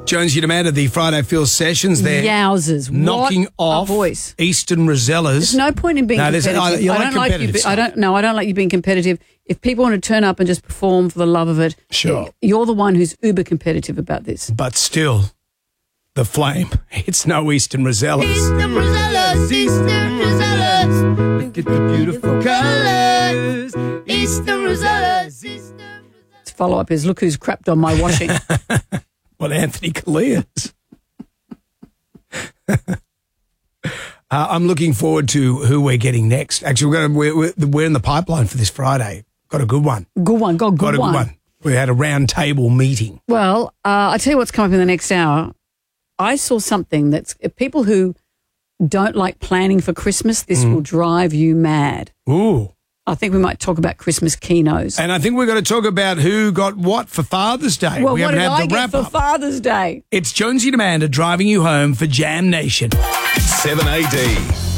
Jonesy and Amanda, the Friday Phil sessions there. Yowzers. Knocking What off a voice. Eastern Rosellas. There's no point in being competitive. You like competitive stuff. I don't like you being competitive. If people want to turn up and just perform for the love of it, Sure. You're the one who's uber competitive about this. But still, the flame. It's no Eastern Rosellas. Eastern Rosellas, Eastern Rosellas. Look at the beautiful colours. Eastern Rosellas, Eastern Rosellas. Its follow-up is, look who's crapped on my washing. Well, Anthony Callias. I'm looking forward to who we're getting next. Actually, we're in the pipeline for this Friday. Got a good one. Good one. Got a good one. We had a round table meeting. Well, I'll tell you what's coming up in the next hour. I saw something that's people who don't like planning for Christmas, this will drive you mad. Ooh. I think we might talk about Christmas keynos. And I think we're going to talk about who got what for Father's Day. Well, we what haven't did had I the get wrap for up. Father's Day? It's Jonesy and Amanda driving you home for Jam Nation. 7AD.